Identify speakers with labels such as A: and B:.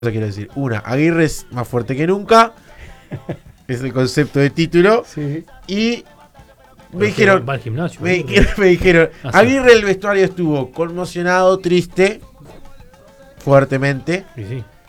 A: quiero decir. Una, Aguirre es más fuerte que nunca. Es el concepto de título.
B: Sí.
A: Y me dijeron,
C: va al gimnasio.
A: me dijeron,
C: Ah, sí.
A: Aguirre el vestuario estuvo conmocionado, triste, fuertemente.
C: Sí, sí.